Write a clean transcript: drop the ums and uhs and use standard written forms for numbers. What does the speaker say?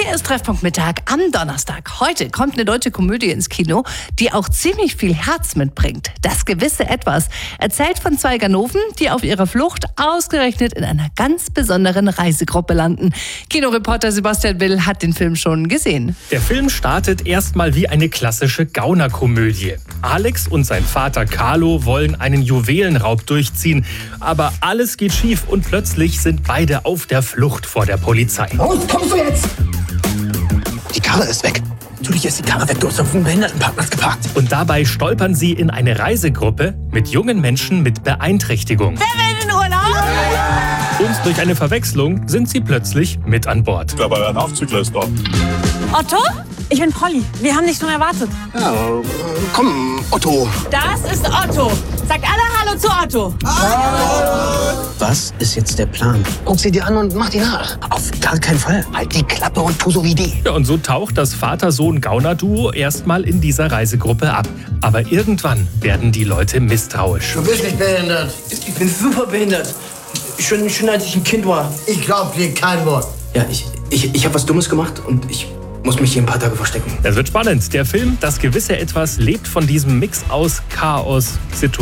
Hier ist Treffpunkt Mittag am Donnerstag. Heute kommt eine deutsche Komödie ins Kino, die auch ziemlich viel Herz mitbringt. Das gewisse Etwas. Erzählt von zwei Ganoven, die auf ihrer Flucht ausgerechnet in einer ganz besonderen Reisegruppe landen. Kinoreporter Sebastian Will hat den Film schon gesehen. Der Film startet erstmal wie eine klassische Gaunerkomödie. Alex und sein Vater Carlo wollen einen Juwelenraub durchziehen. Aber alles geht schief und plötzlich sind beide auf der Flucht vor der Polizei. Raus, kommst du jetzt? Die Karre ist weg. Natürlich ist die Karre weg, du hast auf dem Behindertenparkplatz geparkt. Und dabei stolpern sie in eine Reisegruppe mit jungen Menschen mit Beeinträchtigung. Wer will in Urlaub? Und durch eine Verwechslung sind sie plötzlich mit an Bord. Aber ein Aufzügler ist da. Otto? Ich bin Polly. Wir haben dich schon erwartet. Ja, komm, Otto. Das ist Otto. Sagt alle Hallo zu Otto. Was ist jetzt der Plan? Guck sie dir an und mach die nach. Auf gar keinen Fall. Halt die Klappe und tu so wie die. Ja, und so taucht das Vater-Sohn-Gauner-Duo erstmal in dieser Reisegruppe ab. Aber irgendwann werden die Leute misstrauisch. Du bist nicht behindert. Ich bin super behindert. Schon als ich ein Kind war. Ich glaub dir kein Wort. Ja, ich habe was Dummes gemacht und ich muss mich hier ein paar Tage verstecken. Es wird spannend. Der Film Das gewisse Etwas lebt von diesem Mix aus Chaos, Situation